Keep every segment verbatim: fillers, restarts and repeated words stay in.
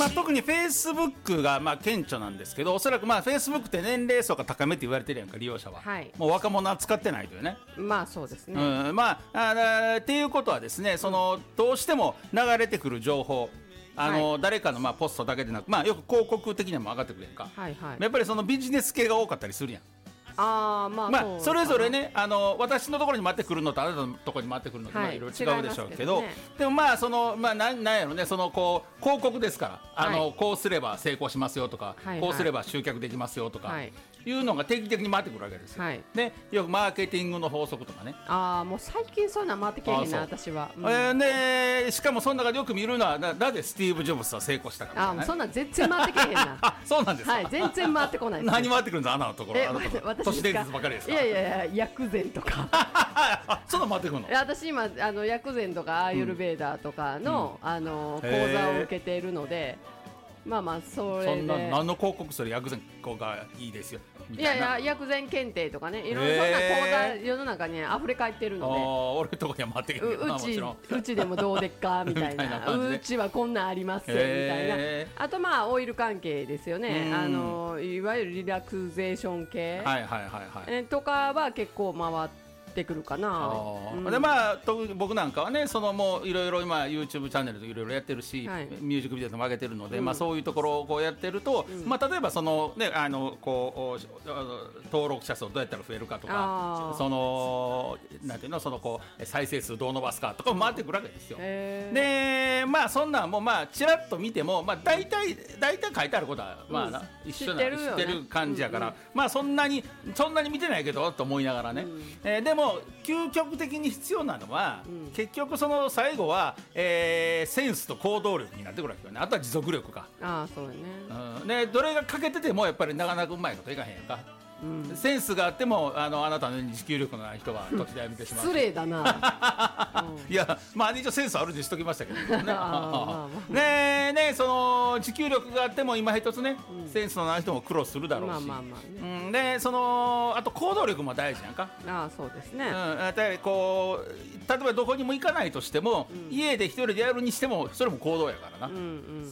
まあ、特にフェイスブックがまあ顕著なんですけど、おそらくまあフェイスブックって年齢層が高めって言われてるやんか、利用者は、はい、もう若者は使ってないというね。 まあそうですね、 うん、まああっていうことはですね、その、うん、どうしても流れてくる情報、あの、はい、誰かのまあポストだけでなく、まあ、よく広告的にも上がってくるやんか、はいはい、やっぱりそのビジネス系が多かったりするやん。 あまあまあ、それぞれね、あの私のところに回ってくるのとあなたのところに回ってくるのと、はい、まあ、いろいろ違うでしょうけど、ね、でもまあその、まあ、な, なんやろね、そのこう広告ですから、あの、はい、こうすれば成功しますよとか、はいはい、こうすれば集客できますよとか、はい、いうのが定期的に回ってくるわけですよ、はい、でよくマーケティングの法則とかね。 あもう最近そんな回ってけへんな私は、うん、 えー、ね、しかもその中でよく見るのは な, なぜスティーブ・ジョブズは成功したかみたいな、ね、 あそんな全然回ってけへんなあそうなんですか、 はい、全然回ってこないです。 何回ってくるんですか、あなたのところ。あなたの都市伝説ばかりですか。 いやいやいや、薬膳とかそんな回ってくるの。 私今あの薬膳とかアーユルベーダーとかの、うん、あの講座を受けているので、まあまあそれでそんな何の広告それ薬膳がいいですよみたいな。 いやいや薬膳検定とかね、いろいろそんな講座世の中に溢れ返ってるので、あ俺のとこには回ってきてるな、 うちうちでもどうでっかみたいなみたいなうちはこんなんありますよみたいな。あとまあオイル関係ですよね、あのいわゆるリラクゼーション系、はいはいはいはい、えとかは結構回ってってくるかな。 うん、でまあと僕なんかはね、そのもういろいろ今 YouTube チャンネルといろいろやってるし、はい、ミュージックビデオも上げてるので、うん、まあそういうところをこうやってると、うん、まあ例えばそのねあのこう登録者数をどうやったら増えるかとか、そのなんていうのそのこう再生数どう伸ばすかとか回ってくるわけですよ。でまあそんなんもまあちらっと見てもまあ大体大体書いてあることはまあ、うん、一緒な知ってるよね、知ってる感じやから、うんうん、まあそんなにそんなに見てないけどと思いながらね、うん、えー、でも究極的に必要なのは、うん、結局その最後は、えー、センスと行動力になってくるわけよね。あとは持続力か。 あそうだね、 うん、でどれが欠けててもやっぱりなかなかうまいこといかへんやんか。うん、センスがあっても あのあなたのように持久力のない人は土地でやめてしまう。 失礼だな、 うん、いやまあ一応センスあるでしときましたけどねねえねえその持久力があっても今一つね、うん、センスのない人も苦労するだろうし、まあまあまあね、うん、でそのあと行動力も大事やんか。 あそうですね、うん、 やこう例えばどこにも行かないとしても、うん、家で一人でやるにしてもそれも行動やからな、うんうん、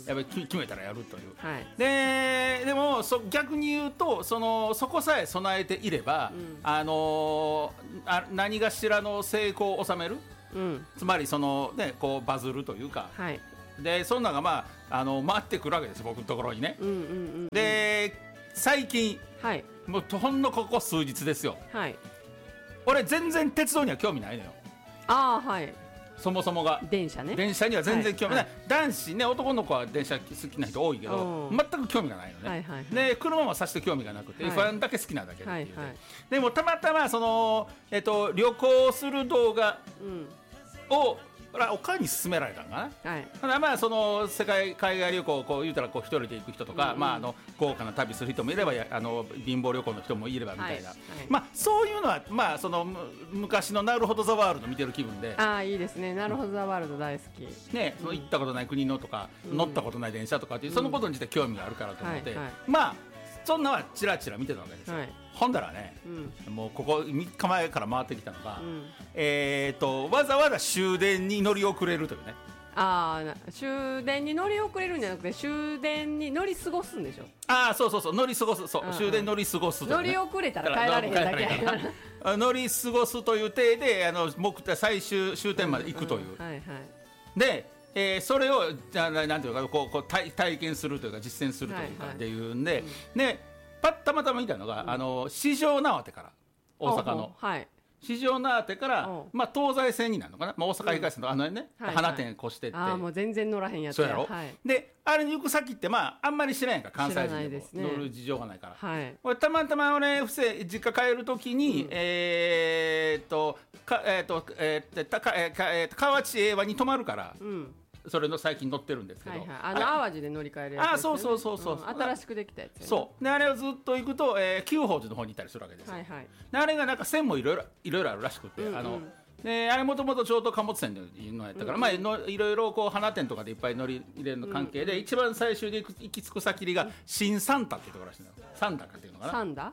やっぱり決めたらやるという、はい、で, でもそ逆に言うと そ, のそこさえ備えていれば、うん、あのあ何がしらの成功を収める、うん、つまりその、ね、こうバズるというか、はい、でそんなのが、まあ、あの回ってくるわけです僕のところにね、うんうんうん、で最近、はい、もうほんのここ数日ですよ、はい、俺全然鉄道には興味ないのよ。 あーはいそもそもが電車ね電車には全然興味ない、はいはい、男子ね男の子は電車好きな人多いけど全く興味がないのね、はいはいはい、で車もさして興味がなくて、はい、エフワン だけ好きなだけでっていう、はいはい、でもたまたまその、えっと、旅行する動画を、うんおかんに勧められたのかな、はい、ただまあその世界海外旅行をこう言うたらこう一人で行く人とか、うんうんまあ、あの豪華な旅する人もいればあの貧乏旅行の人もいればみたいな、はいはいまあ、そういうのは、まあ、その昔のなるほどザワールド見てる気分でああいいですねなるほどザワールド大好き、 ね、その行ったことない国のとか、うん、乗ったことない電車とかっていうそのことについて興味があるからと思って、うんはいはい、まあそんなはチラチラ見てたわけですよ、はい、ほんだらね、うん、もうここみっかまえから回ってきたのが、うん、えー、とわざわざ終電に乗り遅れるというね。 あ終電に乗り遅れるんじゃなくて終電に乗り過ごすんでしょ。あそうそうそう乗り過ごすそう、うんうん、終電乗り過ごすと、ね、 乗り遅れたら帰られへんだけや乗り過ごすという体であの目的最終終点まで行くという、うんうんはいはい、でえー、それをななんていうかこうこう 体, 体験するというか実践するというかっていうんで、はいはい、でパッたまたま見たのが、うん、あの四条畷から大阪の、はい、四条畷から、まあ、東西線になるのかな、まあ、大阪東線の、うん、あのね、はいはい、花店越してってあもう全然乗らへんやつそうやろ、はい、であれに行く先って、まあ、あんまり知らんやんか関西人でもです、ね、 乗る事情がないから、はい、 俺たまたま俺布施実家帰るときに、うん、えー、っとかえー、っとえー、たかえー、かえー、河内英和に泊まるから、うんそれの最近乗ってるんですけど、はいはい、 あの淡路で乗り換えるやつ、ね、 あそうそうそうそう、うん、 新しくできたやつ、ね、 そうであれをずっと行くと、えー、久宝寺の方に行ったりするわけですよ、はいはい、であれがなんか線もいろいろいろいろあるらしくて、うんうん、あのであれもともと超等貨物線というのやったから、うんうん、まあのいろいろこう花店とかでいっぱい乗り入れるの関係で、うんうん、一番最終で行き着く先が新三田っていうところらしいのよ。三田かっていうのかな三田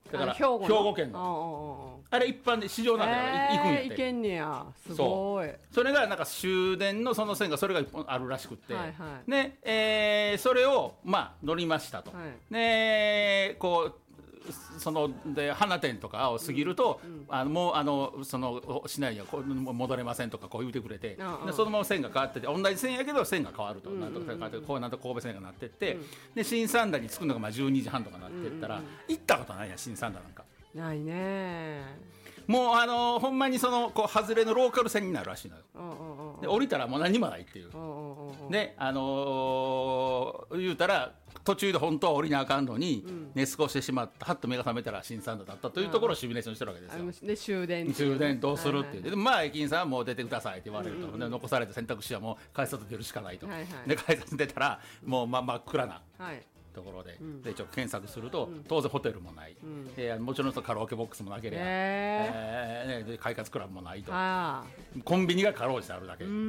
だから兵庫県のあれ一般で市場なんだから行くんやって。 行けんねや。すごい。 それがなんか終電のその線がそれが一本あるらしくって、はいはい、で、えー、それをまあ乗りましたと、はい、でこうそので花店とかを過ぎると、うんうん、あのもうあのその市内にはこう戻れませんとかこう言ってくれて、うんうん、でそのまま線が変わってて同じ線やけど線が変わると、うんうんうん、なんとか変わってこうなんと神戸線がなってって、うん、で新三田に着くのがまあじゅうにじはんとかなってったら、うんうんうん、行ったことないや新三田なんか。 ないね。 もうあのー、ほんまにそのこう外れのローカル線になるらしいのよ。で降りたらもう何もないっていう。であのー、言うたら途中で本当は降りなあかんのに、うん、寝過ごしてしまったはっと目が覚めたら新三田だったというところをシミュレーションしてるわけですよ。 で終電終電どうするっていう、はいはい、でまあ駅員さんはもう出てくださいって言われると、うんうんうん、で残された選択肢はもう改札出るしかないと、はいはい、で改札出たらもう、ま、真っ暗な、はいところで、うん、でちょっと検索すると、うん、当然ホテルもない、うんえー、もちろんカラオケボックスもなければ、えーえー、で快活クラブもないと、コンビニがかろうじてあるだけ、うん、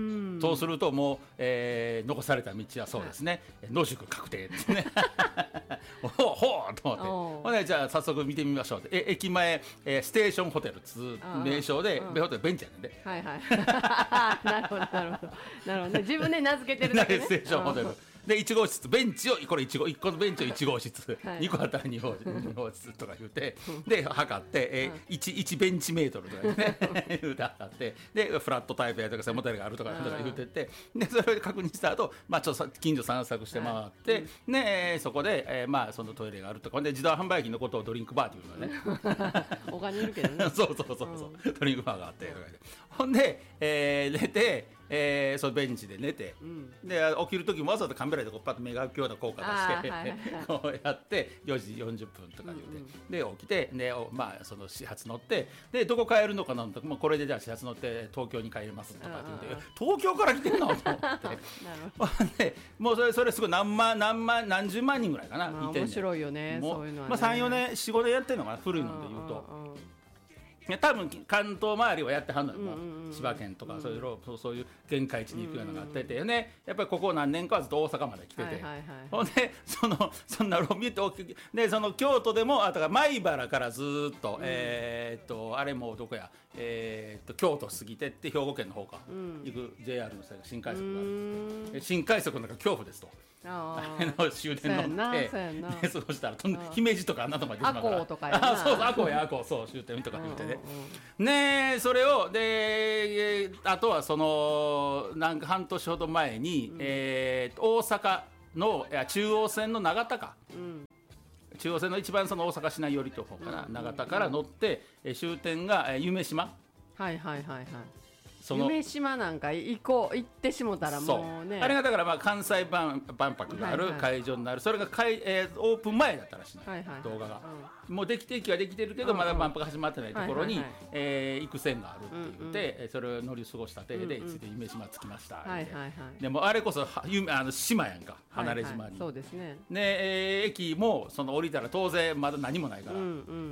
そうするともう、えー、残された道はそうですね、はい、野宿確定ですねほうほうと思ってほんでじゃあ早速見てみましょうってえ駅前、えー、ステーションホテルつ名称でベホテルベンチやねんで、はいはいなるほどなるほどなるほど、ね、自分で名付けてるだけねステーションホテルでいち号室ベンチをこれいち号いっこのベンチをいち号室、はい、にこあったらに号室とか言ってで測って、えー、いち, いちベンチメートルとかね言うて測ってでフラットタイプやとか背もたれがあるとかとか言っててでそれを確認した後、まあちょっと近所散策して回って、はい、でそこで、えー、まあそのトイレがあるとかで自動販売機のことをドリンクバーっていうのねお金いるけどねそうそうそうそう、うん、ドリンクバーがあってとかでほんで、えー、寝てえー、そのベンチで寝て、うん、で起きる時もわざとカメラでこうパッと目が合うような効果出して、はいはいはい、こうやってよじよんじゅっぷんとか言って、うんうん、で起きてで、まあ、その始発乗ってでどこ帰るのかなと、まあ、これでじゃあ始発乗って東京に帰りますとかって言って東京から来てんのと思ってでもうそれそれすごい何万何万何十万人ぐらいかな、 まあ、面白いよねそういうのはね、 まあ、さんよねんよんごねんやってるのかな古いので言うと。いや多分関東周りはやってはんのよ、もう千葉県とかそういう、うん、そういう限界地に行くようなのがあっててね、やっぱりここ何年かはずっと大阪まで来てて、はいはいはい、ほんでそのそんなロビーって大きくでその京都でもあとか米原からずっと、うん、えー、っとあれもどこや、えー、っと京都過ぎてって兵庫県の方か、うん、行く ジェイアール の新快速がある新快速なんか恐怖ですと。あの終電乗ってで過ごしたら姫路とかあんなとこまで出てまうから赤穂とかやなそうそう赤穂や赤穂そう終点とか言ってね、うんうん、ねそれをであとはそのなんか半年ほど前に、うんえー、大阪のいや中央線の長田か、うん、中央線の一番その大阪市内寄りと方かな、うん、長田から乗って、うん、終点が夢洲はいはいはいはい夢洲なんか行こう行ってしもたらもうねあれがだからまあ関西万万博がある会場になる、はいはい、それがかい、えー、オープン前だったらしい、はいはい、動画が、うん、もうできて駅はできてるけど、うん、まだ万博始まってないところに、はいはいはいえー、行く線があるって言って、うんうん、それを乗り過ごした体で、うんうん、ついて夢洲着きました、はいはいはい、でもあれこそは夢あの島やんか離れ島に、はいはい、 そうですねで、えー、駅もその降りたら当然まだ何もないから、うんうん、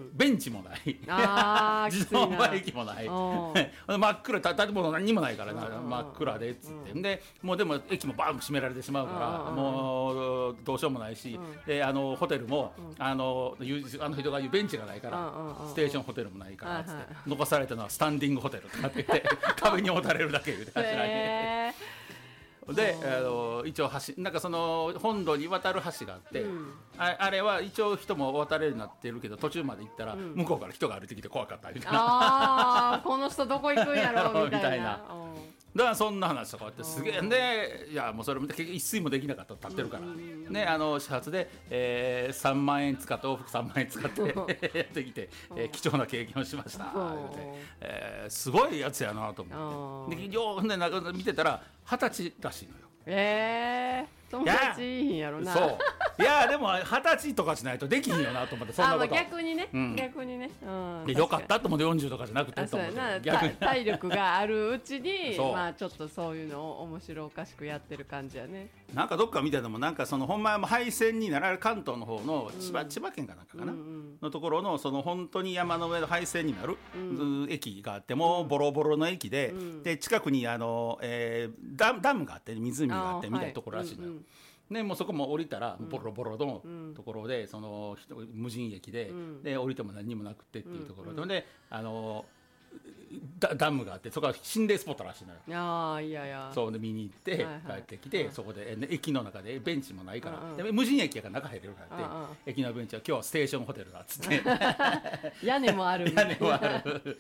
ベンチもないあ自動販売機もない真っ暗建物何もないからな真っ暗でっつって、うん、でもうでも駅もバーンと閉められてしまうからもうどうしようもないし、うん、であのホテルも、うん、あのあの人が言うベンチがないから、うん、ステーションホテルもないからっつって、うん、残されたのはスタンディングホテルとかって言って壁にもたれるだけ言うて柱に、えー、であの一応橋なんかその本土に渡る橋があって、うん、あ, あれは一応人も渡れるようになってるけど途中まで行ったら、うん、向こうから人が歩いてきて怖かったみたいなあこの人どこ行くんやろみたいなだからそんな話とかあってすげえんでいやもうそれも結局一睡もできなかった立ってるから、うんうん、ねあの始発で、えー、さんまんえん使って往復さんまんえん使ってやってきて、えー、貴重な経験をしました言うて、えー、すごいやつやなと思ってでようねなんか見てたら二十歳らしいのよえー、友達いいんやろなそういやでも二十歳とかしないとできひんよなと思ってそんなことあ、 まあ、逆にね、うん、逆にね、 うん、でよかったと思ってよんじゅうとかじゃなくてと思って逆に体力があるうちにまあちょっとそういうのを面白おかしくやってる感じやねなんかどっか見ててもなんかそのほんま廃線になられる関東の方の千葉、うん、千葉県かなんかかな、うんうん、のところのその本当に山の上の廃線になる、うん、駅があってもうボロボロの駅で、うん、で近くにあの、えー、ダ, ダムがあって湖があってみたいなところらしいのよ、はいうんうんでもうそこも降りたらボロボロのところで、その無人駅で、で降りても何にもなくてっていうところで、であのダ, ダムがあって、そこは心霊スポットらしいのよ。 あいやいやそうで見に行って、はいはい、帰ってきて、はい、そこで、ね、駅の中でベンチもないから、うんうん、で無人駅やから中入れるからって、うんうん、駅のベンチは今日はステーションホテルだっつって屋根もある屋根もある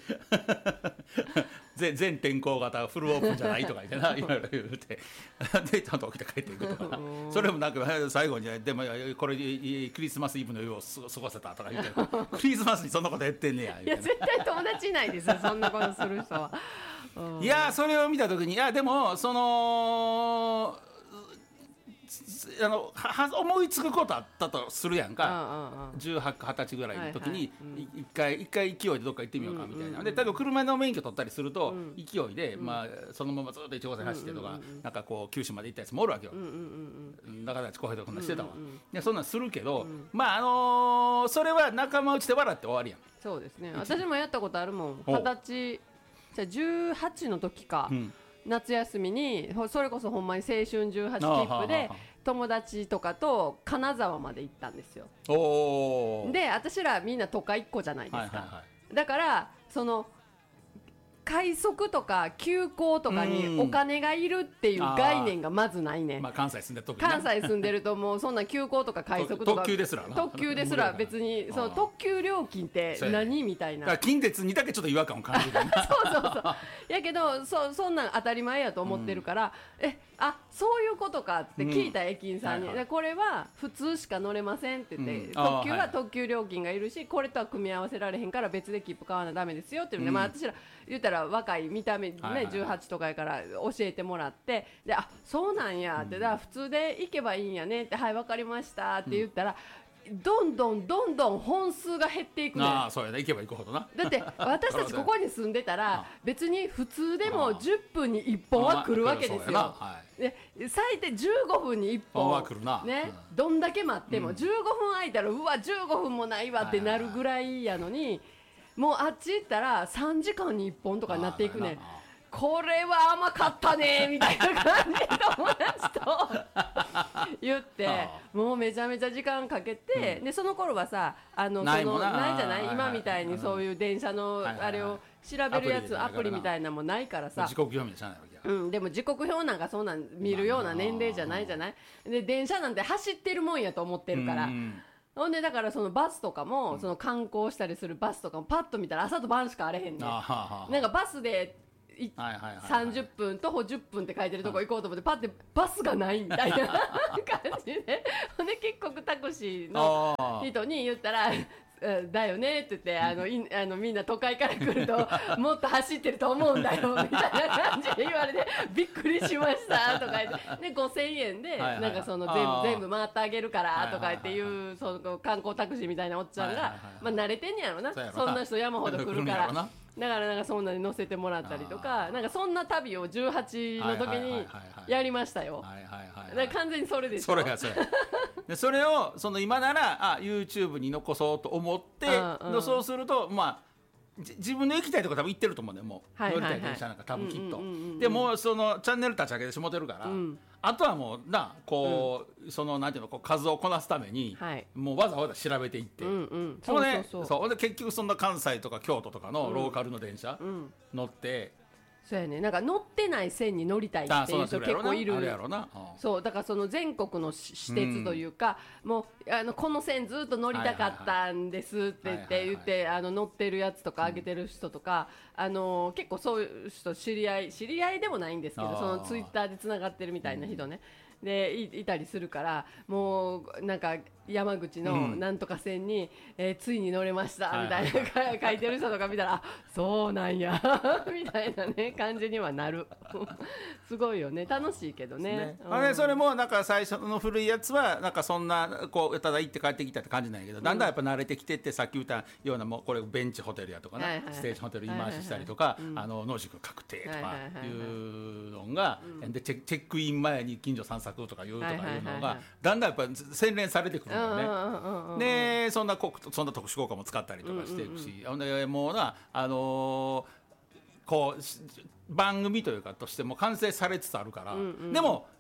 全天候型フルオープンじゃないとか言ってないろいろ言うてでちゃんと起きて帰っていくとかそれもなんか最後にでもこれクリスマスイブの夜を過ごせたとか言ってクリスマスにそんなことやってんねや。 いや絶対友達いないですよそんなことする人は。 いやそれを見た時に、いやでもそのあのは思いつくことあったとするやんか、じゅうはち、はたちぐらいの時に一回一回勢いでどっか行ってみようかみたいな。で例えば車の免許取ったりすると勢いで、まあそのままずっと一号線走ってとか、なんかこう九州まで行ったやつもおるわけよ。仲立ちこうへとこんなしてたわ。でそんなんするけど、まああのそれは仲間内で笑って終わりやん。 そうですね。私もやったことあるもん。はたちじゃあじゅうはちの時か。夏休みにそれこそほんまに青春じゅうはち切符で友達とかと金沢まで行ったんですよ。おで私らみんな都会っ子じゃないですか、はいはいはい、だからその快速とか急行とかにお金がいるっていう概念がまずないね、 まあ、関西住んでる時関西住んでるともうそんな急行とか快速とか特急ですらな特急ですら別にその特急料金って何みたいな、 近鉄にだけちょっと違和感を感じるそうそうそうやけど そ, そんなん当たり前やと思ってるから、うん、えあそういうことかって聞いた駅員さんに、うんはいはい、これは普通しか乗れませんって言って、うん、特急は特急料金がいるし、はい、これとは組み合わせられへんから別で切符買わなダメですよっていうので、うんまあ、私ら言ったら若い見た目ね、はいはいはい、じゅうはちとかやから教えてもらってであそうなんやって、うん、だから普通で行けばいいんやねってはい分かりましたって言ったら、うん、どんどんどんどん本数が減っていくね。 ああそうやね行けば行くほどな。 だって私たちここに住んでたら別に普通でもじゅっぷんにいっぽんは来るわけですよ。で最低じゅうごふんにいっぽんは来るな、ねうん、どんだけ待ってもじゅうごふん空いたらうわじゅうごふんもないわってなるぐらいやのに、もうあっち行ったらさんじかんにいっぽんとかになっていくね。これは甘かったねみたいな感じで友達と言ってもうめちゃめちゃ時間かけて、うん、でその頃はさあのないそのないじゃない今みたいにそういう電車のあれを調べるやつアプリみたいなのもないからさ、 時刻表みたいなわけや、 うん、でも時刻表なんかそんなん見るような年齢じゃないじゃない。で電車なんて走ってるもんやと思ってるから、うんほんでだからそのバスとかも、うん、その観光したりするバスとかもパッと見たら朝と晩しかあれへんねん。なんかバスでさんじゅっぷん徒歩じゅっぷんって書いてるとこ行こうと思ってパッてバスがないみたいな感じでほんで結局タクシーの人に言ったらだよねって言ってあのいあのみんな都会から来るともっと走ってると思うんだよみたいな感じで言われてびっくりしましたとか言ってでごせんえんでなんかその全部全部回ってあげるからとか言っていうその観光タクシーみたいなおっちゃんがまあ慣れてんやろなそんな人山ほど来るから。だからなんかそんなに乗せてもらったりとかなんかそんな旅をじゅうはちの時にやりましたよ。だから完全にそれでしょ。 それがそれでそれをその今ならあ YouTube に残そうと思って、うんうん、そうするとまあ自分の行きたいとこ多分行ってると思うねもう、はいはいはい、乗りたい電車なんか多分きっと、うんうんうんうん、でもうそのチャンネル立ち上げてしもてるから、うん、あとはもうなこう、うん、そのなんていうのこう数をこなすために、はい、もうわざわざ調べていって、うんうん、それでそうそうそうで結局そんな関西とか京都とかのローカルの電車、うん、乗ってそうやね、なんか乗ってない線に乗りたいっていう人結構いる。 あれやろな、 そうだからその全国の私鉄というか、うん、もうあのこの線ずっと乗りたかったんですって言って言ってあの乗ってるやつとか上げてる人とか、うん、あの結構そういう人知り合い知り合いでもないんですけどそのツイッターでつながってるみたいな人ね、うん、で い, いたりするからもうなんか山口のなんとか線に、うんえー、ついに乗れましたみたいな、はいはい、書いてる人とか見たらあそうなんやみたいなね感じにはなるすごいよね楽しいけど ね, ね、 うんまあ、ねそれもなんか最初の古いやつはなんかそんなこうただ行って帰ってきたって感じなんやけど、うん、だんだんやっぱ慣れてきてってさっき言ったようなもうこれベンチホテルやとかな、はいはいはい、ステージホテル言い回ししたりとか、はいはいはい、あの農塾確定とかいうのが、うん、でチェックイン前に近所散策とかいうとかいうのがだんだんやっぱ洗練されてくるんだよね、うんうんでそんなそんな特殊効果も使ったりとかしていくし、うんうんうん、もうなあのー、こう番組というかとしても完成されつつあるから、うんうん、でも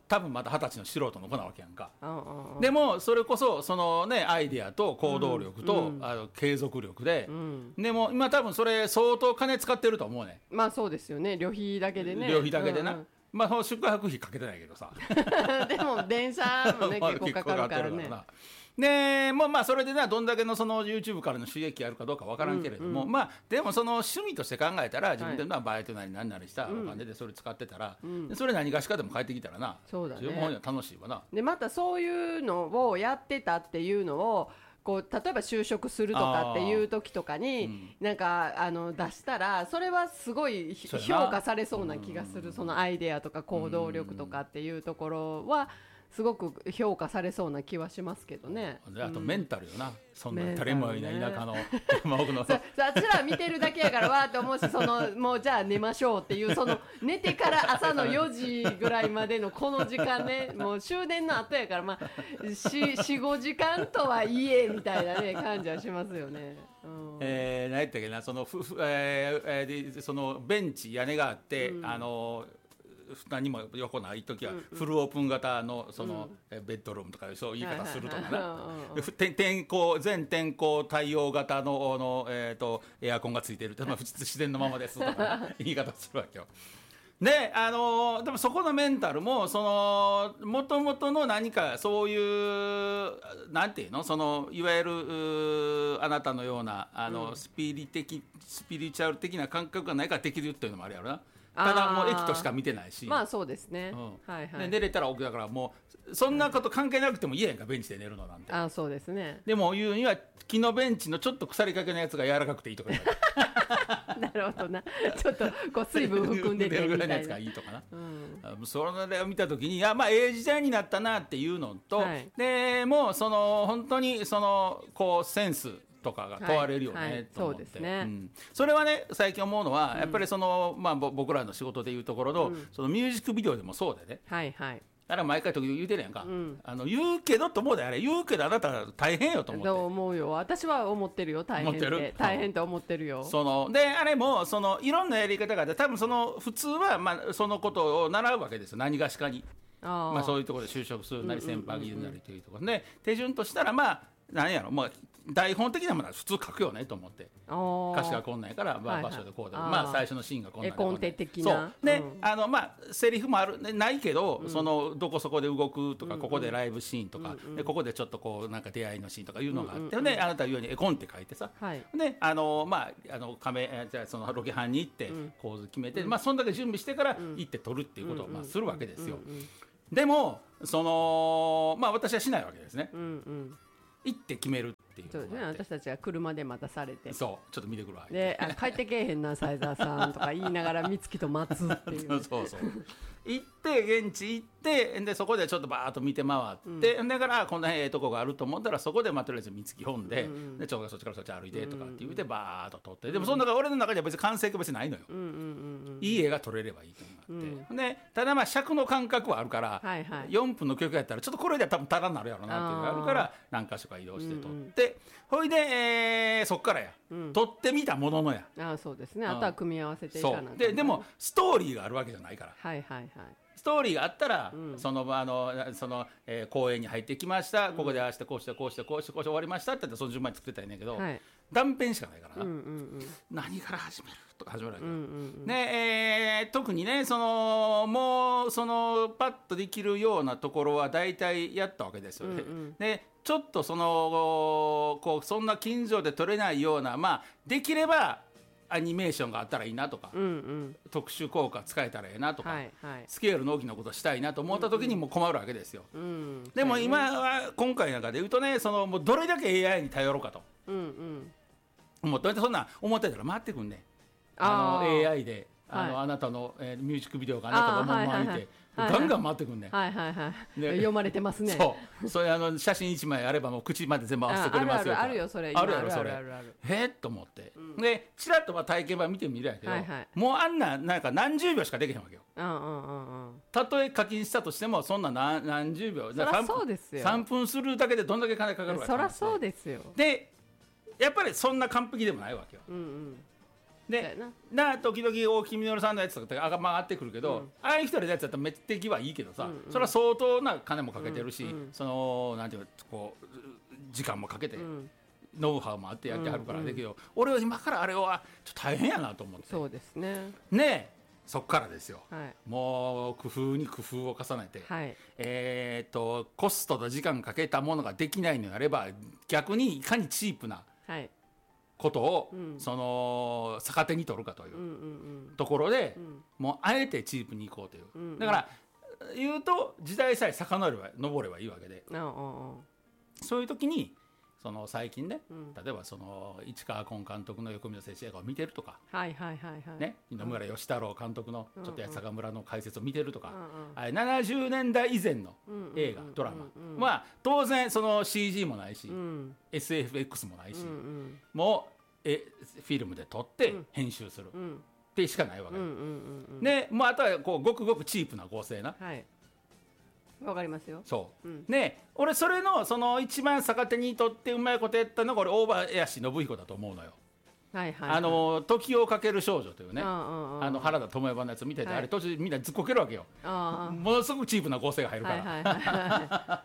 多分また二十歳の素人の子なわけやんか。でもそれこそそのねアイデアと行動力と、うん、あの継続力で、うん、でも今多分それ相当金使ってると思うね。 まあそうですよね、旅費だけでね。 旅費だけでな、うんうん、まあ宿泊費かけてないけどさでも電車もね結構かかるからね。 でもうまあそれでなどんだけのその YouTube からの収益あるかどうかわからんけれども、うんうん、まあでもその趣味として考えたら自分でまあバイトなり何なりしたお金でそれ使ってたら、うん、それ何がしかでも返ってきたらな、 そうだね、 自分本人は楽しいわな。 でまたそういうのをやってたっていうのをこう例えば就職するとかっていう時とかに、うん、なんかあの出したらそれはすごい評価されそうな気がする。そのアイデアとか行動力とかっていうところはすごく評価されそうな気はしますけどね。 であとメンタルよな、うん、そんな誰もいない田舎の山奥のさあちら見てるだけやからわーって思うし、そのもうじゃあ寝ましょうっていうその寝てから朝のよじぐらいまでのこの時間ね、もう終電の後やから、まあ、よん、ごじかんとはいえみたいな、ね、感じはしますよね。うん、 えー、何やったっけな、その、ふふ、えー、でそのベンチ屋根があって、うん、あの何も横ない時はフルオープン型のそのベッドルームとかそういう言い方するとかな、天候全天候対応型 の, の、えー、とエアコンがついてるって、まあ、普通自然のままですとか言い方するわけよ。で、あのー、でもそこのメンタルもその元々の何かそういうなんていうの、そのいわゆるあなたのようなあの、うん、スピリ的スピリチュアル的な感覚がないからできるっていうのもあるやろな。ただもう駅としか見てないし、 まあそうですね、 うん、はいはい、で寝れたら奥だからもうそんなこと関係なくても嫌やんか、ベンチで寝るのなんて。 あ、そうですね。 でも言うには木のベンチのちょっと腐りかけのやつが柔らかくていいとかなるほどな、ちょっとこう水分含んでてみたいなぐらいのやつがいいとかな、うん、それを見た時にいやまあええ時代になったなっていうのと、はい、でもうその本当にそのこうセンスとかが問われるよね、はいはい、と思って、そうですね、うん、それはね最近思うのは、うん、やっぱりその、まあ、僕らの仕事でいうところの、うん、そのミュージックビデオでもそうでね、はいはい、あれ毎回時々言うてるやんか、うん、あの言うけどと思うで、あれ言うけどあなた大変よと思って。 そう思うよ、私は思ってるよ、大変って大変と思ってるよ。 そのであれもそのいろんなやり方があって、多分その普通は、まあ、そのことを習うわけですよ、何がしかに。あ、まあ、そういうところで就職するなり先輩がいるなりというところで、手順としたらまあ何やろ、まあ台本的なものは普通書くよねと思って、歌詞がこんなんやから、まあ、場所でこうで、はいはい、まあ最初のシーンがこんなんやから、 絵コンテ的な、 そうで、うん、あのまあセリフもあるないけど、うん、そのどこそこで動くとか、うん、ここでライブシーンとか、うん、でここでちょっとこうなんか出会いのシーンとかいうのがあって、うん、であなたが言うように絵コンテ書いてさ、はい、であのまああのカメじゃあそのロケハンに行って構図決めて、うん、まあそんだけ準備してから行って撮るっていうことをまあするわけですよ。でもそのまあ私はしないわけですね。うんうん、行って決めるっていう。 そうですね、私たちは車で待たされて、 そうちょっと見てくるわで、あ帰ってけえへんなサイザーさんとか言いながら美月と待つっていうそうそうそう行って現地行ってでそこでちょっとバーッと見て回って、うん、だからこんなええとこがあると思ったらそこでまあとりあえず美月本で、うん、でちょうどそっちからそっち歩いてとかって言ってバーッと撮って、うん、でもその中俺の中では別に完成が別にないのよ、うんうんうんうん、いい絵が撮れればいいと思って、うん、でただまあ尺の感覚はあるから、はいはい、よんぷんの曲やったらちょっとこれで多分足らんなるやろうなっていうのがあるから何か所か移動して撮って、うんうん、ほいで、えー、そっからや、うん、撮ってみたもののや、 あそうですね、あとは組み合わせていかなそうででもストーリーがあるわけじゃないから、 はいはいはい、 ストーリーがあったら、うん、そのあのその、えー、公園に入ってきました、うん、ここでああしてこうしてこうしてこうしてこうして終わりましたって言ってその順番に作ってたんやけど、はい、断片しかないからな、うんうんうん、何から始めるとか始めるわけ、うんうんうん、で、えー、特にねそのもうそのパッとできるようなところは大体やったわけですよね、うんうん、でちょっとそのこうそんな近所で撮れないような、まあできればアニメーションがあったらいいなとか、うんうん、特殊効果使えたらいいなとか、はいはい、スケールの大きなことしたいなと思った時にも困るわけですよ、うんうん、でも今は今回なんかで言うとね、そのもうどれだけ エーアイ に頼ろうかと、うんうん、もうどうやってそんな思ってたら回ってくんね、あの エーアイ であの、はい、あなたの、えー、ミュージックビデオがあなたのまま見て、はいはいはい、ガンガン回ってくんね、 はいはいはい、読まれてますね。 そうそれあの写真いちまいあればもう口まで全部合わせてくれますよとか、 あるあるあるよそれ、 あるやろそれ、あるあるへっと思って、うん、でちらっとまあ体験版見てみるやけど、はいはい、もうあんななんか何十秒しかできへんわけよ、うんうんうんうん、たとえ課金したとしてもそんな 何, 何十秒、 そらそうですよ、 さんぷんするだけでどんだけ金かかるわけ、 そらそうですよ。 でやっぱりそんな完璧でもないわけよ、うんうん、 でな時々大木みのるさんのやつとか上がってくるけど、うん、ああいう人のやつだったらめっちゃ出来はいいけどさ、うんうん、それは相当な金もかけてるし、うんうん、そのなんていうこう時間もかけて、うん、ノウハウもあってやってはるからだけど、うんうん、俺は今からあれはちょっと大変やなと思って。 そうですね。 ねえそっからですよ、 はい、 もう工夫に工夫を重ねて、 はい、 えー、とコストと時間かけたものができないのであれば逆にいかにチープなことを、はい、その逆手に取るかというところで、うんうんうん、もうあえてチープに行こうという、うんうん、だから言うと時代さえ遡れば登ればいいわけで、 うんうんうん、 そういう時にその最近ね、うん、例えばその市川崑監督の横溝選手映画を見てるとか、 はいはいはいはいね、野村義太郎監督のちょっと八坂村の解説を見てるとか、うんうん、あれななじゅうねんだい以前の映画、うんうん、ドラマは当然その シージー もないし、うん、エスエフエックス もないし、うんうん、もうえフィルムで撮って編集する、うん、ってしかないわけ、うんうんうんうん、で、まあ、あとはこうごくごくチープな合成な、 はい、わかりますよ。 そう、 うん、 ね俺それのその一番逆手にとってうまいことやったのが俺大林信彦だと思うのよ。 はいはいはい、 あの時をかける少女というね、 あああの原田知世版のやつ見てて、はい、あれ途中みんなずっこけるわけよ。 あものすごくチープな合成が入るから、 はいはいはいはい、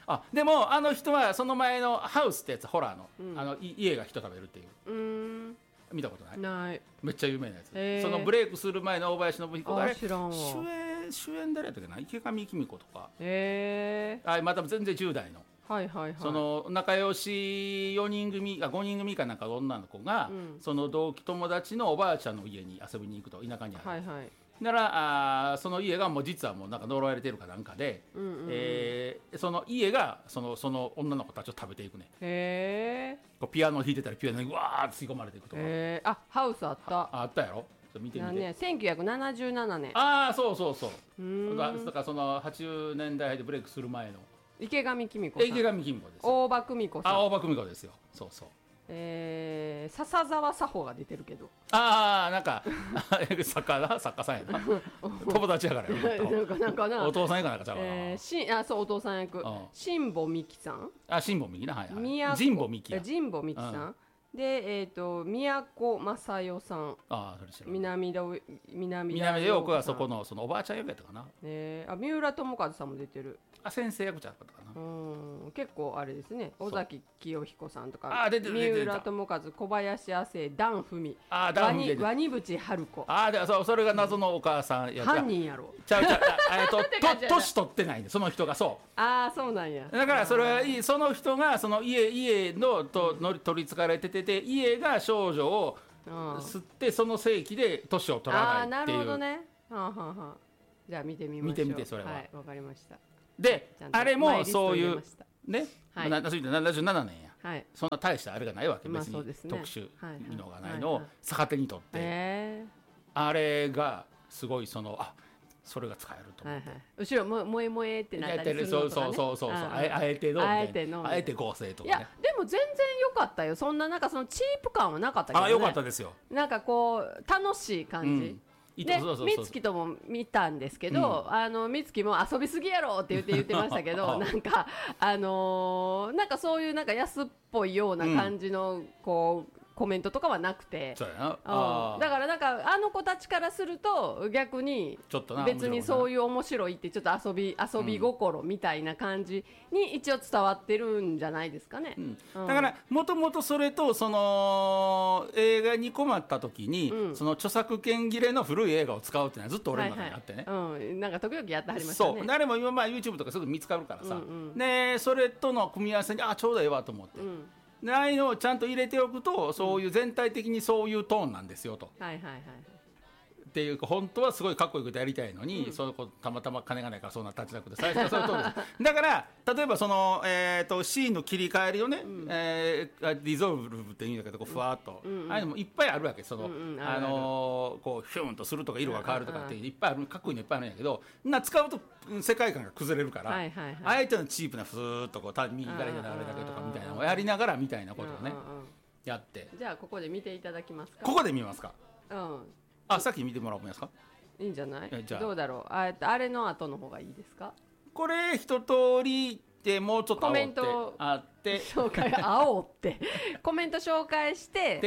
あでもあの人はその前のハウスってやつホラーの、うん、あの家が人食べるっていう、 うーん見たことない？ ない。 めっちゃ有名なやつ、 えー、 そのブレイクする前の大林信彦があれ知らんわ。 主演主演誰やったっけな、池上紀美子とか、 えー、あまた全然じゅう代の、 はいはいはい、 その仲良しよにん組あごにん組かなんか女の子が、うん、その同期友達のおばあちゃんの家に遊びに行くと、田舎にある、 はいはい、 だからあその家がもう実はもうなんか呪われてるかなんかで、 うんうんうん、 えー、その家がそのその女の子たちを食べていくね。 へー、 こうピアノを弾いてたらピアノにわーって吸い込まれていくとか。 へー、あハウスあった。 あ, あったやろ。見てみて、 ね、せんきゅうひゃくななじゅうななねん。 ああそうそうそう。 うーん、 だからそのはちじゅうねんだいでブレイクする前の池上紀美子さん。 池上紀美子です。 大場久美子さん。 あ大場久美子ですよ。そうそう。 えー、笹沢佐穂が出てるけど、 ああなんか作家だ作家さんやな友達やからよなんかなんかなお父さんやからなんかちゃうかな、 えー、しあそうお父さん役辛坊美樹さん、 あ辛坊美樹な、はいはい、 神保美樹や神保美樹さん、うんで、えーと、宮古正代さん、 あそれ知らない、 南田南田陽子はそこのそのおばあちゃん役やったかな、 えー、あ三浦友和さんも出てる、 あ先生役ちゃったかな、 うん結構あれですね、尾崎清彦さんとか、 あ出てる三浦友和、小林亜生、段文、 あ段文ワニブチ春子、 あでそうそれが謎のお母さんや犯人やろ、 ちゃうちゃうえっと年取ってないねその人が、そうああそうなんや、 だからそれはいその人がその家家のとの取りつかれててて、家が少女を吸ってその世紀で年を取らないっていう、あなるほどね、はあはあはあ、じゃあ見てみましょう、 見てみてそれは、 はい、わかりました。 であれもそういうね、 はい、 ななじゅうななねんや、 はい、 そんな大したあれがないわけ、別に、まあね、特殊技能がないのを逆手にとって、はいはい、あれがすごいそのあそれが使えると思って、はいはい、 後ろももえもえってなったりするのとか、ね、 そうそうそうそう、あえあえてのあえてのあえて合成とかね。 いやでも全然良かったよ、そんななんかそのチープ感はなかったけどね。 あ良かったですよ、 なんかこう楽しい感じ、うんで美月とも見たんですけど、うん、あの美月も遊びすぎやろって言って言ってましたけどなんかあのー、なんかそういうなんか安っぽいような感じのこう、うんコメントとかはなくて、 そうやな、 あだからなんかあの子たちからすると逆に別にそういう面白いってちょっと遊び遊び心みたいな感じに一応伝わってるんじゃないですかね、 うんうん、だからもともとそれとその映画に困った時に、うん、その著作権切れの古い映画を使うっていうのはずっと俺の中にあってね、 はいはいうん、なんか時々やってはりましたね。 そう誰も今まあ YouTube とかすぐ見つかるからさ、 うんうん、 でそれとの組み合わせにあちょうどええわと思って、うんないのをちゃんと入れておくと、そういう全体的にそういうトーンなんですよと、 はいはいはい、 っていうか本当はすごいかっこいいことやりたいのに、うん、その子たまたま金がないからそんな立ちなくて最初はそういうとおりですだから例えばその、えー、とシーンの切り替えりをね、うんえー、ディゾルブって言うんだけどこうふわっと、うんうん、ああいうのもいっぱいあるわけ、その、うんうん、あのー、こうヒュンとするとか色が変わるとかっていっぱいある、かっこいいのいっぱいあるんやけどな使うと世界観が崩れるから、 はいはいはい、 あえてのチープなふーっとこう右から左だけとかみたいなのをやりながらみたいなことをねやって、 じゃあここで見ていただきますか。 ここで見ますか、 うん、 あさっき見てもらおうますか。 いいんじゃない。どうだろう、あ, あれの後の方がいいですか。 これ一通りでもうちょっと煽ってあって紹介煽ってコメント紹介してで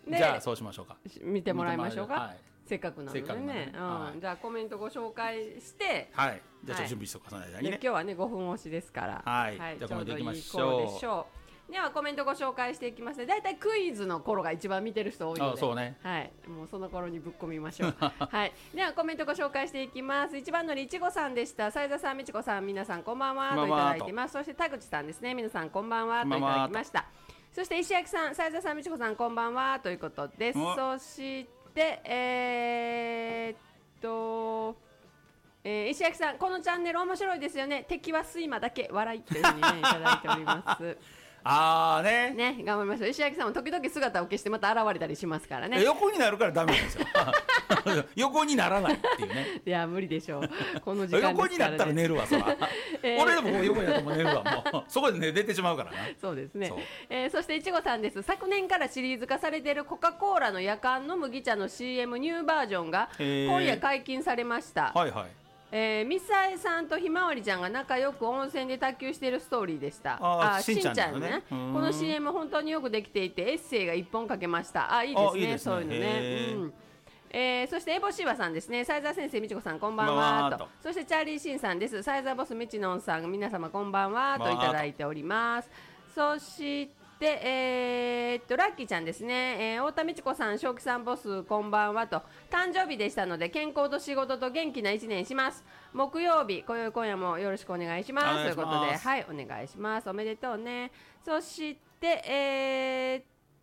じゃあそうしましょうか。 見てもらいましょうか、はい、せっかくなのでね、うんはい、じゃあコメントご紹介してはい、じゃあちょっと準備しておかさない間にね、 今日はねごふん押しですからはい、はい、じゃあコメントいきましょう。 ちょうどいい頃でしょう。ではコメントご紹介していきますね。だいたいクイズの頃が一番見てる人多いので、 あそうね、 はい、もうその頃にぶっ込みましょうはい、ではコメントご紹介していきます。一番乗りいちごさんでした。斉田さん、みちこさん、皆さんこんばんはといただいてます。そして田口さんですね、皆さんこんばんはといただきました。そして石焼さん、斉田さん、みちこさんこんばんはということです。そしてえー、っとえー、石焼さん、このチャンネル面白いですよね。敵は睡魔だけ笑いというふうにねいただいておりますあーねね、頑張りましょう。石焼さんも時々姿を消してまた現れたりしますからね。 横になるからダメなんですよ横にならないっていうねいや無理でしょうこの時間ですから、ね、 横になったら寝るわそら、えー、俺でも横になっても寝るわもうそこで、ね、出てしまうからな。 そうですね。そ, えー、そしていちごさんです。昨年からシリーズ化されているコカ・コーラの夜間の麦茶の シーエム ニューバージョンが今夜解禁されました。 はいはい。 えー、ミサエさんとひまわりちゃんが仲良く温泉で卓球しているストーリーでした。ああしんちゃんのね。この シーエム 本当によくできていてエッセイがいっぽん書けました。あいいですね、いいですねそういうのね、うんえー、そしてエボシーワさんですね。斉沢先生、みちこさんこんばんはと。そしてチャーリーシンさんです。斉沢ボスみちのんさん、皆様こんばんはといただいております。そしてでえー、っとラッキーちゃんですね、えー、太田美智子さん、正気さんボスこんばんはと。誕生日でしたので健康と仕事と元気ないちねんします。木曜日今宵今夜もよろしくお願いしますということで、はいお願いします。おめでとうね。そしてえー、っ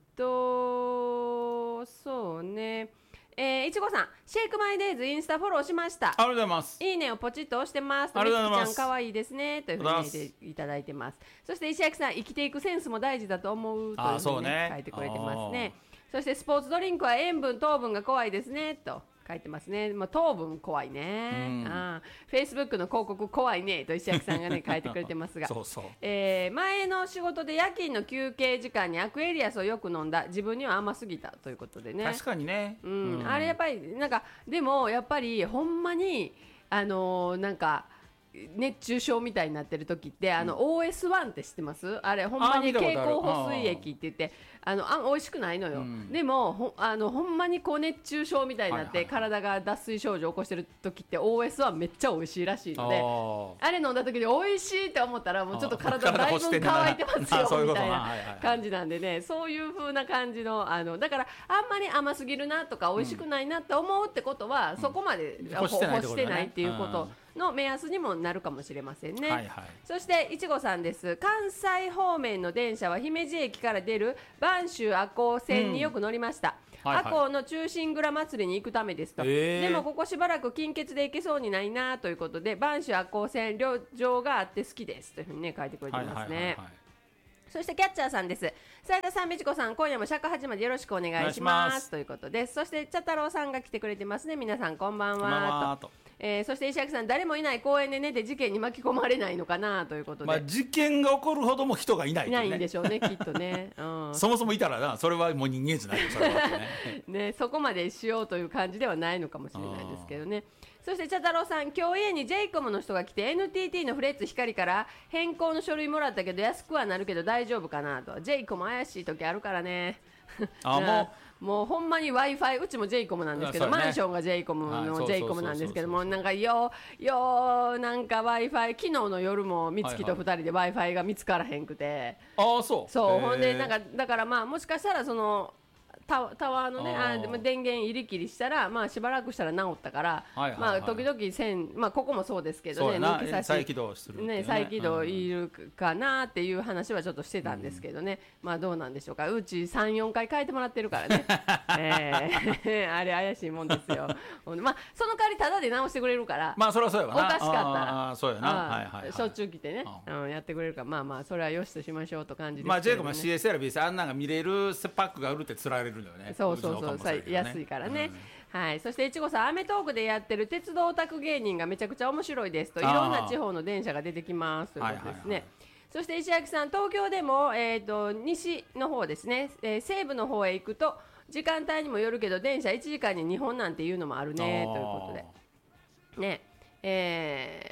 とそうねえー、いちごさん、シェイクマイデイズインスタフォローしました。ありがとうございます。 いいねをポチッと押してます。みきちゃんかわいいですねというふうに言っていただいてます。そして石焼さん、生きていくセンスも大事だと思うというふうに、ね、書いてくれてますね。そしてスポーツドリンクは塩分糖分が怖いですねと書いてますね。もう糖分怖いね。あフェイスブックの広告怖いねと石焼さんがね書いてくれてますがそうそう、 えー、前の仕事で夜勤の休憩時間にアクエリアスをよく飲んだ。自分には甘すぎたということでね。 確かにね、 うんうん、あれやっぱりなんかでもやっぱりほんまにあのー、なんか熱中症みたいになってる時ってあの オーエスワン って知ってます？あれほんまに経口補水液って言ってあのあ美味しくないのよ、うん、でも ほ, あのほんまにこう熱中症みたいになって、はいはい、体が脱水症状を起こしてる時って オーエスワン めっちゃ美味しいらしいので あ, あれ飲んだ時に美味しいって思ったらもうちょっと体だいぶ乾いてますよみたいな感じなんでね、そういう風な感じのあのだからあんまり甘すぎるなとか美味しくないなって思うってことは、うん、そこまで、うん、干してないっていうことの目安にもなるかもしれませんね、はいはい、そしていちごさんです。関西方面の電車は姫路駅から出る播州赤穂線によく乗りました、うんはいはい、赤穂の中心蔵祭りに行くためですと、えー、でもここしばらく金欠で行けそうにないなということで播州赤穂線旅情があって好きですというふうに、ね、書いてくれてますね、はいはいはいはい。そしてキャッチャーさんです。斉田さん、みちこさん、今夜も尺八までよろしくお願いしますということです。そして茶太郎さんが来てくれてますね。皆さんこんばんはと。えー、そして石垣さん、誰もいない公園で寝て事件に巻き込まれないのかなということで、 まあ、事件が起こるほども人がいない、ね、いないんでしょうねきっとね、うん、 そもそもいたらなそれはもう人間じゃないよそれは、 ねね、そこまでしようという感じではないのかもしれないですけどね。そして茶太郎さん、今日家に ジェイコム の人が来て エヌティーティー のフレッツ光から変更の書類もらったけど安くはなるけど大丈夫かなと。 ジェイコム 怪しい時あるからねあもうもうほんまに Wi-Fi うちも ジェイコム なんですけど、ね、マンションが ジェイコム の ジェイコム なんですけども、なんかよよなんか Wi-Fi 昨日の夜も美月とふたりで Wi-Fi が見つからへんくて、 ああそうそうほんでなんかだからまあもしかしたらそのタ, タワーのねあでも電源入り切りしたら、まあ、しばらくしたら治ったから、はいはいはい、まあ、時々線、まあ、ここもそうですけどね抜き差し再起動する、 ね、再起動いるかなっていう話はちょっとしてたんですけどね、うん、まあどうなんでしょうか。うち さん,よん 回変えてもらってるからね、えー、あれ怪しいもんですよまあその代わりタダで直してくれるからまあそれはそうやわな。 おかしかったらあそうやな、はいはいはい、 しょっちゅう来てね、うん、やってくれるからまあまあそれはよしとしましょうと感じですけど、ね、 まあ ジェイコム は シーエスエルビー あんなんが見れるパックが売るってつられるんだよね。 そうそうそうそう、ね、安いからね、うん、はい。そしていちごさん、アメトークでやってる鉄道オタク芸人がめちゃくちゃ面白いですと、いろんな地方の電車が出てきますということですね、はいはいはい。そして石垣さん、東京でも、えー、と西の方ですね、えー、西部の方へ行くと時間帯にもよるけど電車いちじかんににほんなんていうのもあるねということでね、えー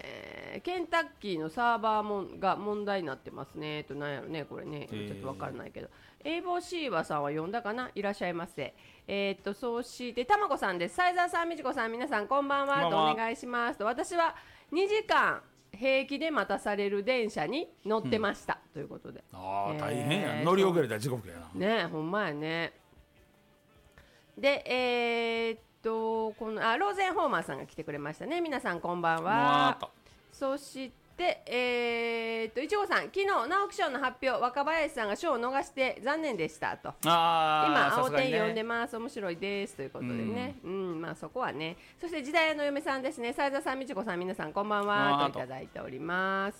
ね、ケンタッキーのサーバーもが問題になってますね。となんやろねこれね、ちょっとわからないけど、エイボシーワさんは読んだかな。いらっしゃいませ。えー、っとそうしてたまこさんです。サイザーさん、みちこさん、皆さんこんばんはとお願いしますと。私はにじかん平気で待たされる電車に乗ってました、うん、ということで。 ああ、大変や、乗り遅れたら地獄やな。 ね、ほんまやね。で、えー、っとこのあローゼンホーマーさんが来てくれましたね。皆さんこんばんは。そしてえー、っといちごさん、昨日直木賞の発表、若林さんが賞を逃して残念でしたと。 あ今青天読んでます、面白いですということでね、うん、うん、まあそこはね。そして時代屋の嫁さんですね。斉田さん、みちこさん、皆さんこんばんはといただいております。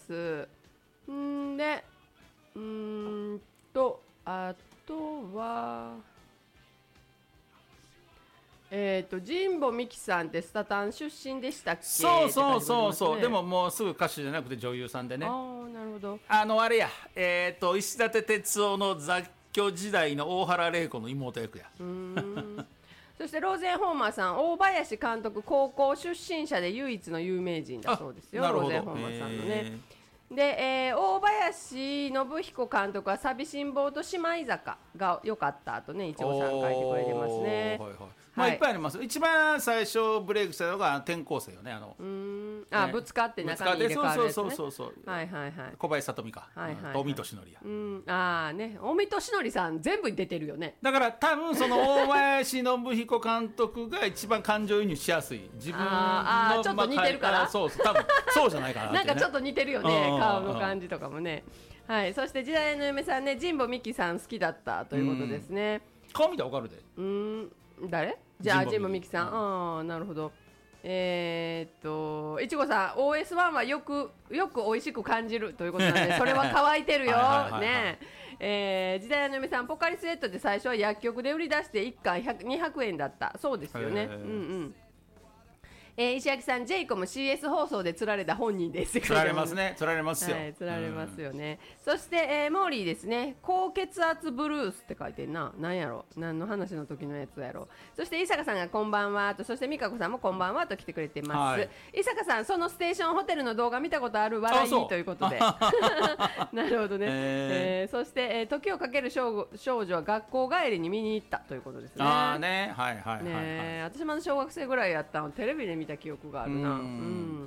んでうんとあとはえーと神保美樹さんってスタタン出身でしたっけ。 そうそうそうそう、ね、でももうすぐ歌手じゃなくて女優さんでね。 ああ、なるほど。 あのあれや、えーと石立哲夫の雑居時代の大原玲子の妹役や。 うーんそしてローゼンホーマーさん、大林監督高校出身者で唯一の有名人だそうですよ。ローゼンホーマーさんのね。で、えー、大林信彦監督は寂しん坊と姉妹坂が良かったとね、いちごさん書いてくれてますね。 はいはい、まあ、いっぱいあります。一番最初ブレイクしたのが転校生よね。あのうーんあ、ね、ぶつかって中に入れ替わるやつね。 そうそうそうそう、 はいはいはい、 小林聡美か、はいはいはい、大見俊則や。 うんああね、大見俊則さん全部に出てるよね。 だから多分その大林信彦監督が一番感情移入しやすい。自分のああちょっと似てるから、 そうそう多分そうじゃないかな、ね、 なんかちょっと似てるよね顔の感じとかもね。はい、そして時代の嫁さんね、神保美樹さん好きだったということですね。 顔見たら分かるで。 うーん誰じゃあ神保美樹さん、うん、ああなるほど。えー、っといちごさん オーエスワン はよくよく美味しく感じるということなのでそれは乾いてるよね。えー、時代の嫁さん、ポカリスエットで最初は薬局で売り出していっかんにひゃくえんだった。そうですよね。うんうん。えー、石垣さん、ジェイコム シーエス 放送で釣られた本人です。 釣られますね、釣られますよ、はい、 釣られますよね。そして、えー、モーリーですね、高血圧ブルースって書いてんな。なんやろ、何の話の時のやつやろ。そして伊坂さんがこんばんはと、そして美香子さんもこんばんはと来てくれてます、はい、伊坂さん、そのステーションホテルの動画見たことある、笑いということでなるほどね、えーえー、そして、えー、時をかける少女は学校帰りに見に行ったということですね。 あーね、はいはいはい、はい、 ね、私も小学生ぐらいやったのテレビで見た記憶があるな。うんうん、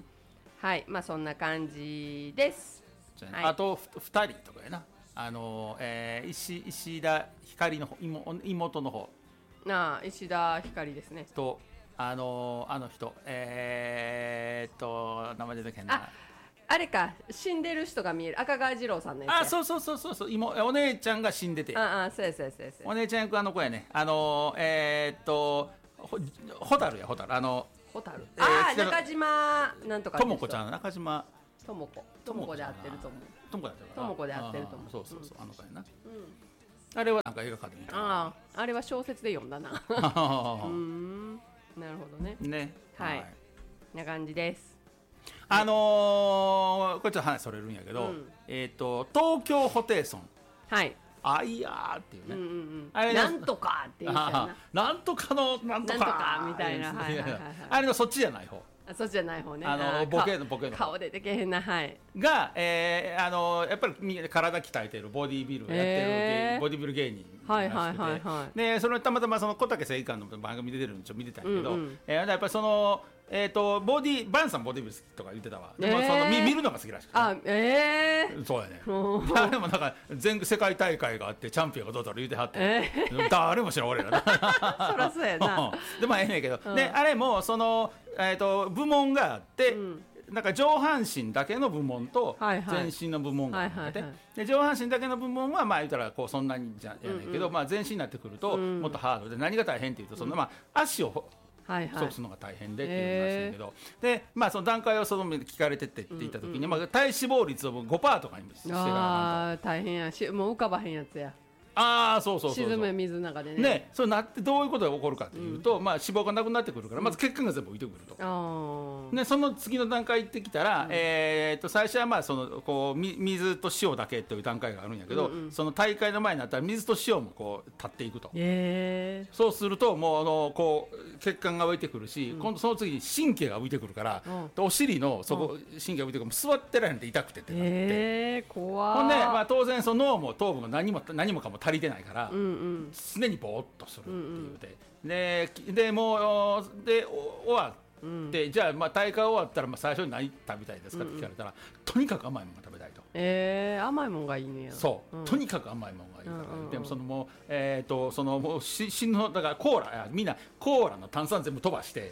はい、まあそんな感じです。 はい、あとふたりとかやな、あの、えー、石, 石田ひかりの妹, 妹の方なあ、石田ひかりですね。 とあのあの人えー、っと名前出てけんな。 ああれか、死んでる人が見える赤川次郎さんのやつ。 あ、そうそうそうそうそう、今お姉ちゃんが死んでて、 ああ、そうやそうやそうや、 お姉ちゃん役あの子やね、あのえー、っとホタルやホタル、あのホタル、えー、ああ中島なんとかともこちゃん、中島ともこともこで合ってると思う。 ともこで合ってるともこで合ってると思う。 そうそうそう、あの子やな、うん、あれはなんか映画館で見た。 ああ、あれは小説で読んだなうん、なるほどね。 ね、 はい、はい、な感じです。 あのー、これちょっと話それるんやけど、うん、えっ、ー、と東京ホテイソン、 はい、 あいやーっていうね、うんうんうん、 あれなんとかっていうな、 なんとかのなんとか、 なんとかみたいな、はいはいはいはい、 あれのそっちじゃない方、 あそっちじゃない方ね、 あのボケのボケの顔出てけへんな、はい、 が、えー、あのやっぱりみんな体鍛えてるボディービルやってる、えー、ボディビル芸人はいはいはいはい、 でそのたまたまその小竹正義感の番組出てるのちょっと見てたんやけど、うんうん、えー、やっぱりそのえー、とボディバンさんボディビル好きとか言ってたわ。でもその、えー、見, 見るのが好きらしくて、 あ、えー、 そうやねでもなんか全世界大会があってチャンピオンがどうだろう言うてはって、えー、誰も知らん俺らなそらそうやなでもええねんけど、うん、であれもその、えー、と部門があって、うん、なんか上半身だけの部門と全身の部門があって、はいはいはいはい、で上半身だけの部門はまあ言ったらこうそんなにじゃやねんけど、うんうん、まあ、全身になってくるともっとハードで、何が大変っていうとその、まあ、足をはいはい、そうするのが大変でっていうらしいけど、えー、でまあその段階をその聞かれてってって言った時に、うんうん、まあ、体脂肪率を ごパーセント とかにしてから、 あ大変やし、もう浮かばへんやつや。 ああそうそうそうそう沈む水の中でねねそうなってどういうことが起こるかというと、うん、まあ、脂肪がなくなってくるからまず血管が全部浮いてくると、うん、でその次の段階行ってきたら、うん、えー、と最初はまあそのこう水と塩だけという段階があるんやけど、うんうん、その大会の前になったら水と塩もこう立っていくと、えー、そうするともうあのこう血管が浮いてくるし、うん、今度その次に神経が浮いてくるから、うん、お尻のそこ、うん、神経が浮いてくる座ってられんで痛くてってなって、えー、怖ほんで、まあ、当然その脳も糖分も何も何もかも足りてないから、うんうん、常にぼーっとするっていうで、うんうん、で, でもうで終わって、うん、じゃあまあ大会終わったらまあ最初に何食べたいですかって聞かれたら、うんうん、とにかく甘いものが食べたいと。 えー、甘いものがいいねや。 そう、うん、とにかく甘いものがいいから、うんうん、でもそのもうえっ、ー、とそのもうし死ぬだからコーラみんなコーラの炭酸全部飛ばして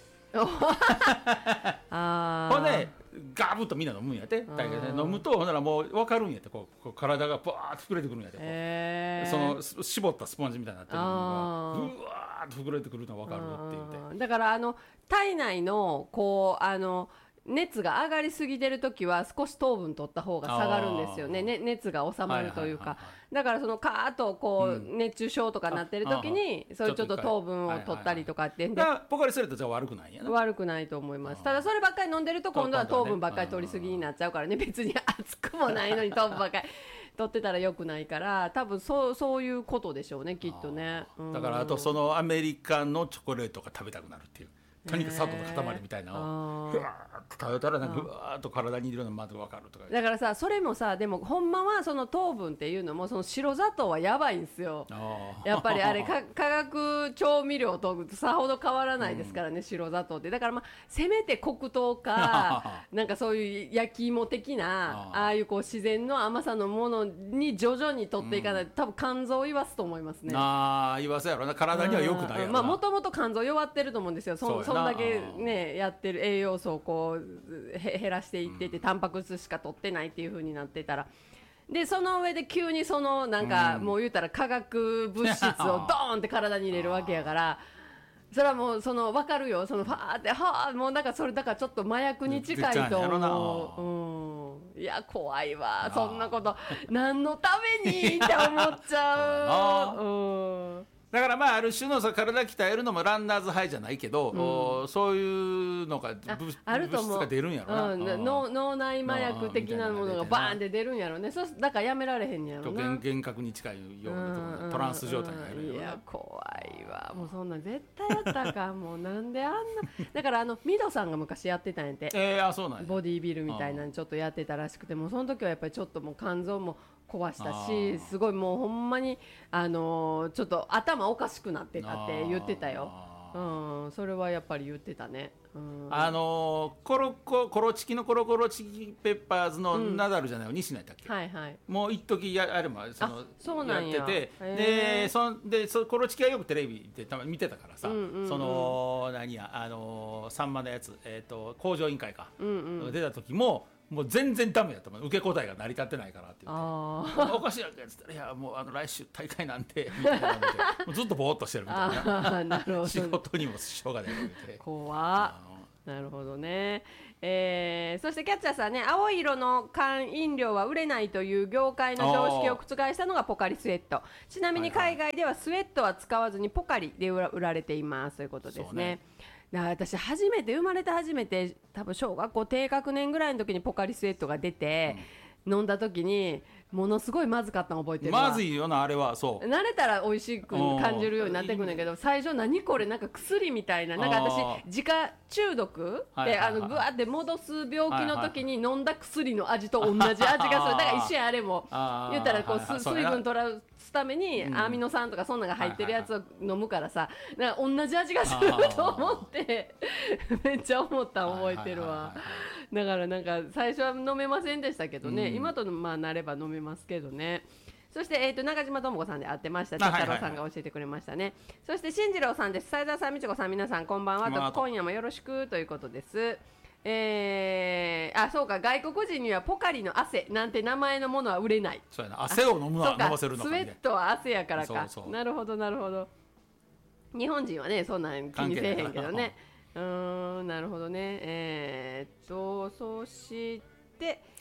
あほんでガブッとみんな飲むんやって大会で飲むとほんならもう分かるんやってこうこう体がバーッと膨れてくるんやって、えー、その絞ったスポンジみたいになってるのがうわーっと膨れてくるのが分かるって言って、 だからあの体内のこうあの熱が上がりすぎてるときは少し糖分取った方が下がるんですよね。ね熱が収まるというか、はいはいはいはい、だからそのカーッとこう、うん、熱中症とかなってるときにそういうちょっと糖分を取ったりとかってんで、 はいはいはい、ポカリスエットじゃ悪くないんやな。 悪くないと思います。ただそればっかり飲んでると今度は糖分ばっかり取りすぎになっちゃうからね、別に熱くもないのに糖分ばっかり取ってたら良くないから、多分そうそういうことでしょうねきっとね。 だからあとそのアメリカのチョコレートが食べたくなるっていう、とにかく砂糖の塊みたいなのをふわーっと食べたらなんかふわーっと体にいるのがまず分かるとか。 だからさそれもさでもほんまはその糖分っていうのもその白砂糖はやばいんですよ。やっぱりあれか化学調味料とさほど変わらないですからね、うん、白砂糖って。だからまあせめて黒糖かなんかそういう焼き芋的なああいうこう自然の甘さのものに徐々に取っていかないと、うん、多分肝臓を言わすと思いますね。 ああ言わせやろな、体には良くないやろな。 まあもともと肝臓弱ってると思うんですよ。そそんだけねやってる栄養素をこうへ減らしていってて、うん、タンパク質しか取ってないっていう風になってたら、でその上で急にそのなんか、うん、もう言うたら化学物質をドーンって体に入れるわけやからそれはもうその分かるよ、そのファーってはあもうなんかそれだからちょっと麻薬に近いと思う、うん、いや怖いわそんなこと何のためにって思っちゃう、うん、 だからまあある種のさ体鍛えるのもランナーズハイじゃないけど、うん、そういうのが物質が出るんやろな、うん、 脳, 脳内麻薬的なものがバーンって出るんやろね。そうだからやめられへんやろな。 幻覚に近いようなところ、トランス状態に入るんやろな。 いや怖いわもうそんな絶対やったらあかんもうなんであんなだからあのミドさんが昔やってたんやて、 えー、あそうなんや。 ボディービルみたいなのちょっとやってたらしくて、もうその時はやっぱりちょっともう肝臓も壊したし、すごいもうほんまに、あのー、ちょっと頭おかしくなってたって言ってたよ、うん、それはやっぱり言ってたね、うん、 あのー、コロココロチキのコロコロチキペッパーズのナダルじゃないの、うん、西野やったっけ、 はいはい、 もう一時やあれもそのそうなんややってて、でそでそコロチキはよくテレビでたま見てたからさ、うんうんうん、その何やあのー、さんまのやつ、えーと、工場委員会か、うんうん、出た時ももう全然ダメやったもん、受け答えが成り立ってないからって言って、おかしいやんけっつったら、いやもうあの来週大会なんてみたいなのでもうずっとぼーっとしてるみたいななるほど仕事にも支障が出てて怖っ。なるほどね、えー、そしてキャッチャーさんね、青い色の缶飲料は売れないという業界の常識を覆したのがポカリスエット。ちなみに海外ではスウェットは使わずにポカリで売られていますということですね。だから私初めて生まれて初めて多分小学校低学年ぐらいの時にポカリスエットが出て、うん、飲んだ時にものすごいまずかったの覚えてるわ。 まずいよなあれは。そう慣れたら美味しく感じるようになってくるんだけど、最初何これなんか薬みたいな、なんか私自家中毒であのぐわって戻す病気の時に飲んだ薬の味と同じ味がする。だから一緒やあれも言ったらこう水分取らすためにアミノ酸とかそんなのが入ってるやつを飲むからさ、なんか同じ味がすると思ってめっちゃ思ったの覚えてるわ。だからなんか最初は飲めませんでしたけどね、今とまあなれば飲めますけどね。そして、えー、と中島智子さんで会ってました。太郎さんが教えてくれましたね、はいはいはい、そして進次郎さんです。斉沢さん、みちこさん、皆さんこんばんはと、今夜もよろしくということです。えー、あそうか、外国人にはポカリの汗なんて名前のものは売れない。 そうやな、汗を飲むのは飲ませるのか、 スウェットは汗やからか。そうそう、なるほどなるほど。日本人はねそんなん気にせえへんけどね。うーんなるほどね。えー、っとそして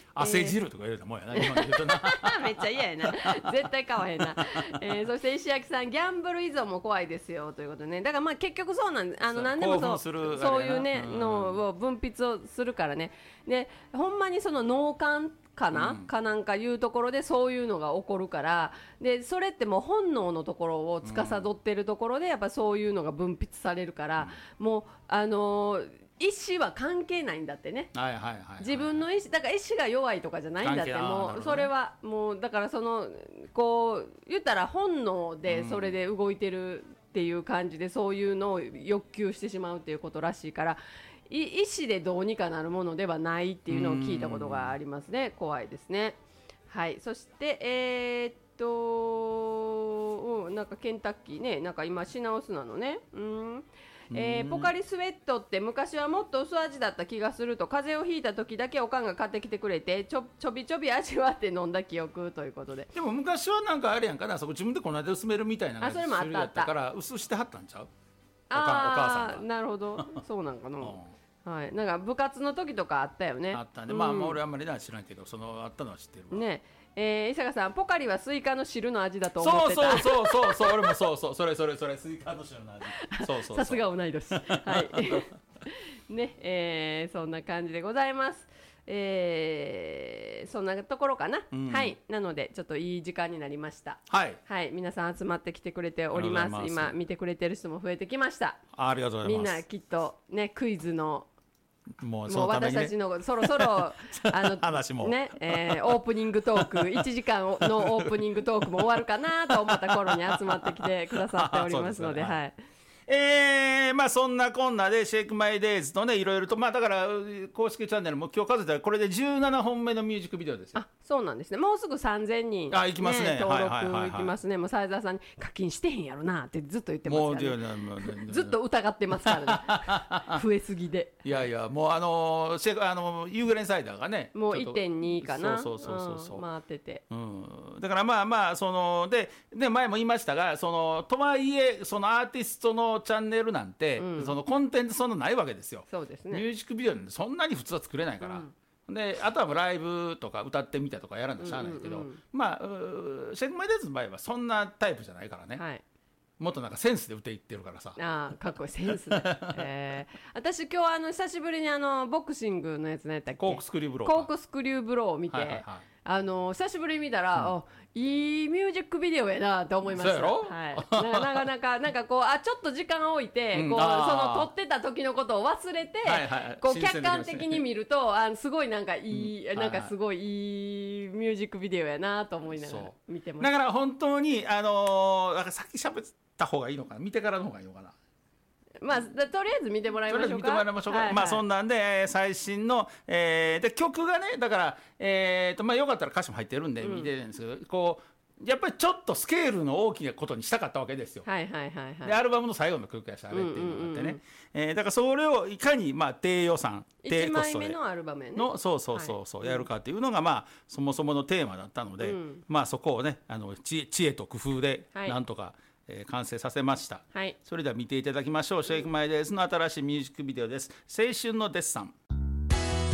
汗汁とか言うたもんやな、今の言うとなめっちゃ嫌やな絶対買わへんな、えー、そして石焼さんギャンブル依存も怖いですよということでね。だからまあ結局そうなんです。あの何でもそうそういうねのを分泌をするからね。でほんまにその脳幹かな、うん、かなんかいうところでそういうのが起こるから、でそれってもう本能のところを司ってるところでやっぱそういうのが分泌されるから、うん、もうあのー意思は関係ないんだってね、 はいはいはいはい、 自分の意思だから意思が弱いとかじゃないんだって、もうそれはもうだからそのこう言ったら本能でそれで動いてるっていう感じで、そういうのを欲求してしまうっていうことらしいから、意思でどうにかなるものではないっていうのを聞いたことがありますね。怖いですね。はい。そしてえー、っと、うん、なんかケンタッキーね、なんか今品薄なのね。うんえー、ポカリスエットって昔はもっと薄味だった気がすると、風邪をひいた時だけおかんが買ってきてくれてちょちょびちょび味わって飲んだ記憶ということで。 でも昔はなんかあれやんかな、そこ自分でこの間薄めるみたいなあ、それもあったあったから薄してはったんちゃう、 あお母さんが。なるほどそうなんかな、うんはい、なんか部活の時とかあったよね。 あったね、うん、まあ、まあ俺あんまり知らんけどそのあったのは知ってるわね。えー、伊坂さん、ポカリはスイカの汁の味だと思ってた。 そうそうそうそう俺もそうそうそれそれそれスイカの汁の味そうそうさすが同い年はいね、えー、そんな感じでございます。えー、そんなところかな、うん、はいなのでちょっといい時間になりました。 はい、 はい、皆さん集まってきてくれております。今見てくれてる人も増えてきました。 ありがとうございます。 みんなきっとねクイズのもうもう私たちのそろそろあの話もね、えー、オープニングトークいちじかんのオープニングトークも終わるかなと思った頃に集まってきてくださっておりますので、はい。 えー、まあそんなこんなでシェイクマイデイズとねいろいろとまあだから公式チャンネルも今日数えたらこれでじゅうななほんめのミュージックビデオですよ。 あ、そうなんですね。もうすぐさんぜんにん、ね、 あ行きますね、 登録いきますね。もう斉沢さんに課金してへんやろなってずっと言ってますからね。ずっと疑ってますからね増えすぎで。 いやいやもうあのシェイクあのユーグレンサイダーがねもう いってんに かなそうそうそうそう、うん、 回ってて、 うん、だからまあまあそのでで前も言いましたがそのとはいえそのアーティストのチャンネルなんて、うん、そのコンテンツそんなないわけですよ。 そうですね。 ミュージックビデオなんてそんなに普通は作れないから、うん、であとはもうライブとか歌ってみたとかやらんとしゃあないけど、うんうんうん、まあシェイクマイデイズの場合はそんなタイプじゃないからね、はい、もっとなんかセンスで歌いってるからさ。 あかっこいいセンスで、えー、私今日あの久しぶりにあのボクシングのやつ何やったっけ、 コークスクリューブローコークスクリューブローを見て、はいはいはい、あの久しぶりに見たら、うんいいミュージックビデオやなって思いました。 そうやろ、 はい、なかなかなんかこうあちょっと時間を置いて、うん、こうその撮ってた時のことを忘れて、はいはい、こう客観的に見るとあすごいなんかいい、うん、なんかすごいいいミュージックビデオやなと思いながら見てます。 だから本当にあのー、なんかさっき喋った方がいいのかな、見てからの方がいいのかな。 まあ、とりあえず見てもらいましょうか。 見てもらいましょうか、はいはい、まあそんなんで、えー、最新の、えー、で曲がねだから、えーとまあ、よかったら歌詞も入ってるんで見てるんですけど、うん、こうやっぱりちょっとスケールの大きなことにしたかったわけですよ。 はいはいはいはい、 でアルバムの最後の曲やしあれっていうのがあってね、うんうんうん、えー、だからそれをいかに、まあ、低予算低コストでいちまいめのアルバムやねのそうそうそうそう、はい、やるかっていうのが、まあ、そもそものテーマだったので、うん、まあそこをねあの知知恵と工夫でなんとか、はいえー、完成させました、はい、それでは見ていただきましょう。シェイクマイデイズの新しいミュージックビデオです。青春のデッサン。